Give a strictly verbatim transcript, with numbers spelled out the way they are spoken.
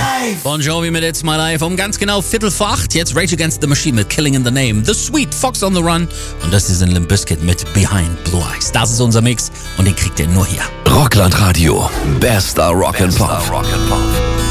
Bon Jovi mit It's My Life um ganz genau Viertel vor acht. Jetzt Rage Against the Machine mit Killing in the Name. The Sweet, Fox on the Run. Und das ist in Limp Bizkit mit Behind Blue Eyes. Das ist unser Mix und den kriegt ihr nur hier. Rockland Radio. Bester Rock and Pop.